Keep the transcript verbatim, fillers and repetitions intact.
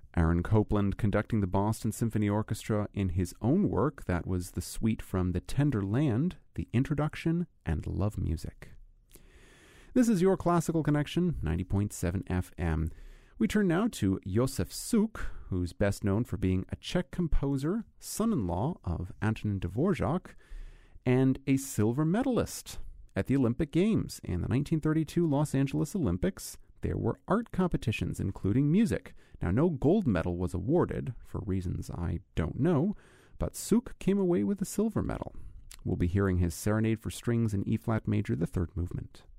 Aaron Copland conducting the Boston Symphony Orchestra in his own work. That was the suite from The Tender Land, the Introduction, and Love Music. This is your Classical Connection, ninety point seven F M. We turn now to Josef Suk, who's best known for being a Czech composer, son-in-law of Antonin Dvorak, and a silver medalist at the Olympic Games. In the nineteen thirty-two Los Angeles Olympics, there were art competitions, including music. Now, no gold medal was awarded, for reasons I don't know, but Suk came away with a silver medal. We'll be hearing his Serenade for Strings in E-flat major, the third movement.